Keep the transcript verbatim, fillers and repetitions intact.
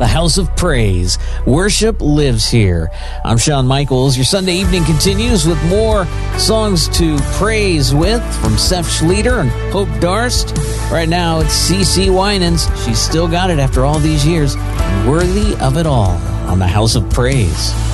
the House of Praise. Worship lives here. I'm Shawn Michaels. Your Sunday evening continues with more songs to praise with from Seth Schleter and Hope Darst. Right now, it's CeCe Winans. She's still got it after all these years. Worthy of it all on the House of Praise.